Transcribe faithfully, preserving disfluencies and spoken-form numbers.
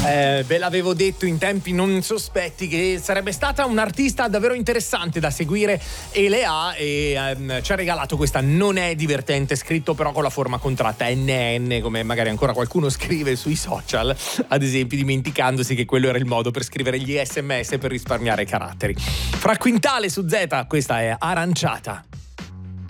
Eh, ve l'avevo detto in tempi non sospetti che sarebbe stata un'artista davvero interessante da seguire, Elea, e ehm, ci ha regalato questa Non è divertente, scritto però con la forma contratta N N, come magari ancora qualcuno scrive sui social, ad esempio, dimenticandosi che quello era il modo per scrivere gli sms per risparmiare caratteri. Fra Quintale su Z, questa è Aranciata.